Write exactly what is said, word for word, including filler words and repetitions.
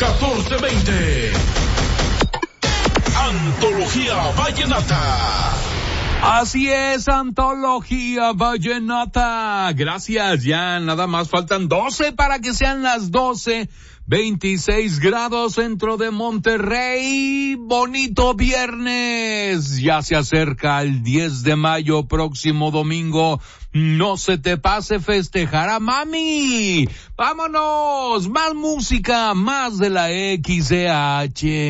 catorce veinte. Antología Vallenata. Así es, Antología Vallenata. Gracias, ya nada más faltan doce para que sean las doce. veintiséis grados centro de Monterrey. Bonito viernes. Ya se acerca el diez de mayo, próximo domingo. No se te pase festejar a mami. Vámonos. Más música, más de la X C H.